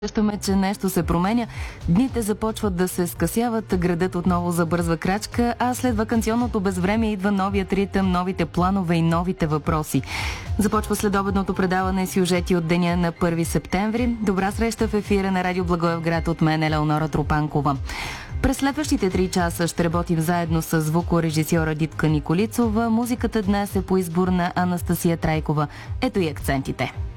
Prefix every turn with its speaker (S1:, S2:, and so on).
S1: Виждаме, че нещо се променя. Дните започват да се скъсяват, градът отново забързва крачка, а след ваканционното безвремие идва новият ритъм, новите планове и новите въпроси. Започва следобедното предаване сюжети от деня на 1 септември. Добра среща в ефира на Радио Благоевград от мен, Елеонора Тропанкова. През следващите 3 часа ще работим заедно с звукорежисьора Дитка Николицова. Музиката днес е по избор на Анастасия Трайкова. Ето и акцентите.